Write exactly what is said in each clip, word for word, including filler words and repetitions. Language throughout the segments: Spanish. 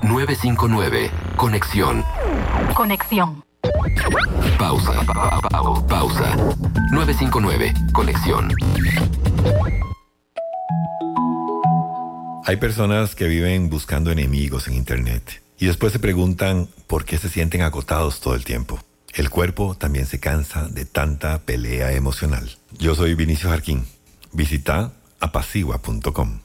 nueve cinco nueve, conexión. Conexión. Pausa, pa, pa, pa, pausa. nueve cinco nueve, conexión. Hay personas que viven buscando enemigos en Internet y después se preguntan por qué se sienten agotados todo el tiempo. El cuerpo también se cansa de tanta pelea emocional. Yo soy Vinicio Jarquín. Visita apacigua punto com.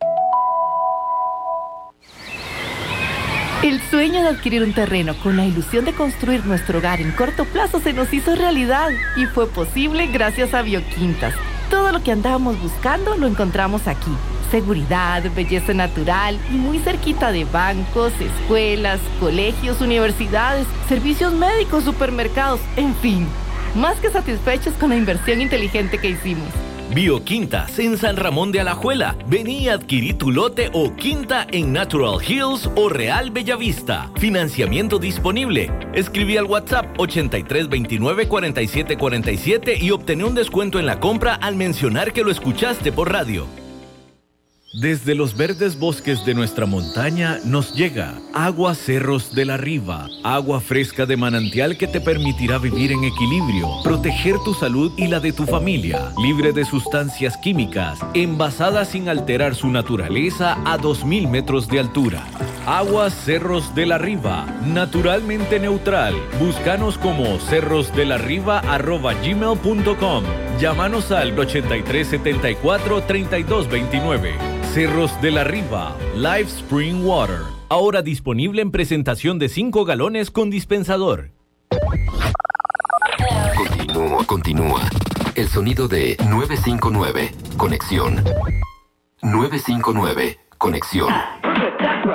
El sueño de adquirir un terreno con la ilusión de construir nuestro hogar en corto plazo se nos hizo realidad y fue posible gracias a Bioquintas. Todo lo que andábamos buscando lo encontramos aquí. Seguridad, belleza natural y muy cerquita de bancos, escuelas, colegios, universidades, servicios médicos, supermercados, en fin. Más que satisfechos con la inversión inteligente que hicimos. Bioquintas en San Ramón de Alajuela. Vení y adquirí tu lote o quinta en Natural Hills o Real Bellavista. Financiamiento disponible. Escribí al WhatsApp ochenta y tres veintinueve cuarenta y siete cuarenta y siete y obtené un descuento en la compra al mencionar que lo escuchaste por radio. Desde los verdes bosques de nuestra montaña nos llega Agua Cerros de la Riva, agua fresca de manantial que te permitirá vivir en equilibrio, proteger tu salud y la de tu familia, libre de sustancias químicas, envasada sin alterar su naturaleza a dos mil metros de altura. Aguas Cerros de la Riva, naturalmente neutral. Búscanos como cerrosdelarriba arroba gmail punto com. Llámanos al ochenta y tres setenta y cuatro treinta y dos veintinueve. Cerros de la Riva, Live Spring Water. Ahora disponible en presentación de cinco galones con dispensador. Continúa, continúa. El sonido de nueve cinco nueve, conexión. nueve cinco nueve, conexión.